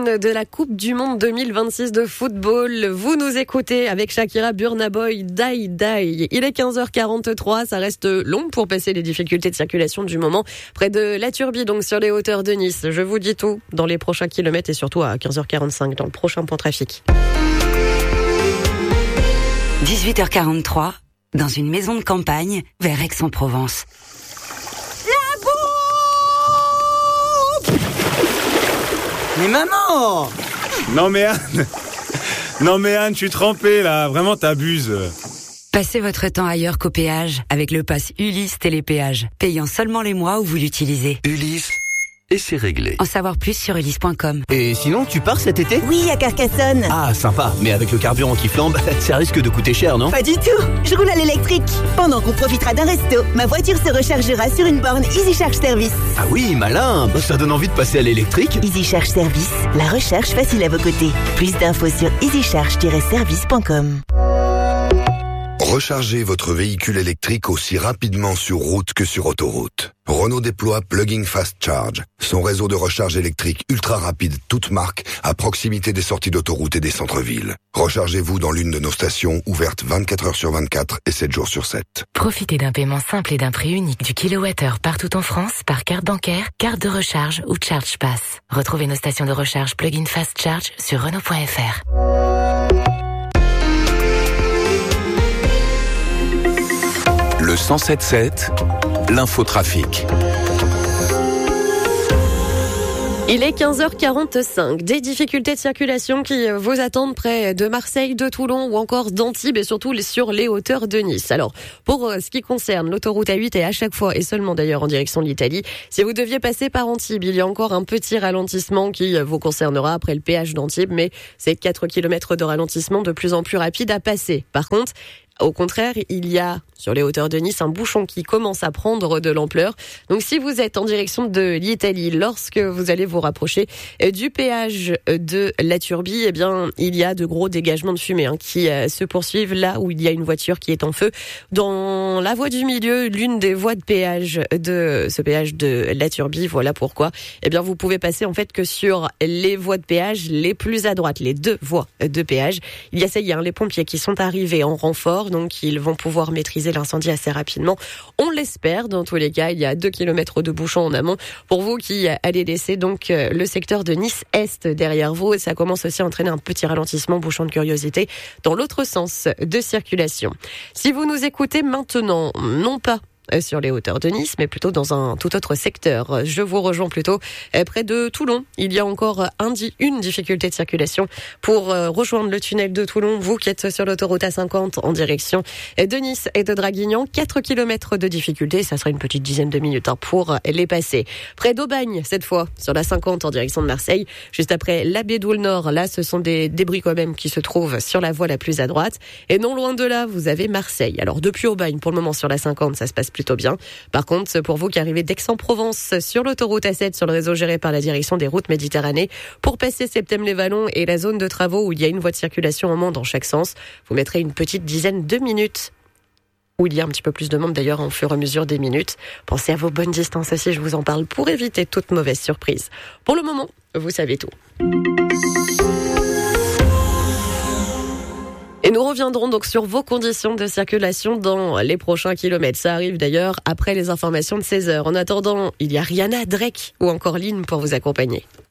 l'hymne de la Coupe du Monde 2026 de football. Vous nous écoutez avec Shakira, Burna Boy, Die Die. Il est 15h43, ça reste long pour passer les difficultés de circulation du moment. Près de La Turbie, donc sur les hauteurs de Nice. Je vous dis tout dans les prochains kilomètres et surtout à 15h45 dans le prochain point trafic. 18h43, dans une maison de campagne vers Aix-en-Provence. Mais maman! Non mais Anne, je suis trempé là, vraiment t'abuses. Passez votre temps ailleurs qu'au péage avec le pass Ulysse Télépéage, payant seulement les mois où vous l'utilisez. Ulysse, et c'est réglé. En savoir plus sur ulysse.com. Et sinon, tu pars cet été ? Oui, à Carcassonne. Ah, sympa, mais avec le carburant qui flambe, ça risque de coûter cher, non ? Pas du tout, je roule à l'électrique. Pendant qu'on profitera d'un resto, ma voiture se rechargera sur une borne Easy Charge Service. Ah oui, malin, ça donne envie de passer à l'électrique. Easy Charge Service, la recharge facile à vos côtés. Plus d'infos sur easycharge-service.com. Rechargez votre véhicule électrique aussi rapidement sur route que sur autoroute. Renault déploie Plug-in Fast Charge, son réseau de recharge électrique ultra rapide, toute marque, à proximité des sorties d'autoroute et des centres-villes. Rechargez-vous dans l'une de nos stations, ouvertes 24 heures sur 24 et 7 jours sur 7. Profitez d'un paiement simple et d'un prix unique du kilowattheure partout en France par carte bancaire, carte de recharge ou Charge Pass. Retrouvez nos stations de recharge Plug-in Fast Charge sur Renault.fr. Le 107.7, l'infotrafic. Il est 15h45. Des difficultés de circulation qui vous attendent près de Marseille, de Toulon ou encore d'Antibes et surtout sur les hauteurs de Nice. Alors, pour ce qui concerne l'autoroute A8 et à chaque fois, et seulement d'ailleurs en direction de l'Italie, si vous deviez passer par Antibes, il y a encore un petit ralentissement qui vous concernera après le péage d'Antibes, mais c'est 4 km de ralentissement de plus en plus rapide à passer. Par contre, au contraire, il y a sur les hauteurs de Nice un bouchon qui commence à prendre de l'ampleur. Donc si vous êtes en direction de l'Italie, lorsque vous allez vous rapprocher du péage de La Turbie, eh bien il y a de gros dégagements de fumée qui se poursuivent là où il y a une voiture qui est en feu. Dans la voie du milieu, l'une des voies de péage de ce péage de La Turbie, voilà pourquoi. Eh bien vous pouvez passer en fait que sur les voies de péage les plus à droite, les deux voies de péage. Il y a ça y est, les pompiers qui sont arrivés en renfort. Donc ils vont pouvoir maîtriser l'incendie assez rapidement. On l'espère. Dans tous les cas, il y a 2 km de bouchons en amont pour vous qui allez laisser donc le secteur de Nice-Est derrière vous. Et ça commence aussi à entraîner un petit ralentissement, bouchon de curiosité, dans l'autre sens de circulation. Si vous nous écoutez maintenant, non pas sur les hauteurs de Nice, mais plutôt dans un tout autre secteur. Je vous rejoins plutôt près de Toulon. Il y a encore une difficulté de circulation pour rejoindre le tunnel de Toulon. Vous qui êtes sur l'autoroute A50 en direction de Nice et de Draguignan, 4 km de difficulté. Ça sera une petite dizaine de minutes pour les passer. Près d'Aubagne, cette fois, sur la 50 en direction de Marseille, juste après la Bédoule Nord. Là, ce sont des débris quand même qui se trouvent sur la voie la plus à droite. Et non loin de là, vous avez Marseille. Alors, depuis Aubagne, pour le moment, sur la 50, ça se passe plutôt bien. Par contre, pour vous qui arrivez d'Aix-en-Provence sur l'autoroute A7, sur le réseau géré par la direction des routes Méditerranée, pour passer Septem-les-Vallons et la zone de travaux où il y a une voie de circulation en moins dans chaque sens, vous mettrez une petite dizaine de minutes. Où il y a un petit peu plus de monde d'ailleurs au fur et à mesure des minutes. Pensez à vos bonnes distances aussi, je vous en parle pour éviter toute mauvaise surprise. Pour le moment, vous savez tout. Et nous reviendrons donc sur vos conditions de circulation dans les prochains kilomètres. Ça arrive d'ailleurs après les informations de 16h. En attendant, il y a Rihanna, Drake ou encore Lynn pour vous accompagner.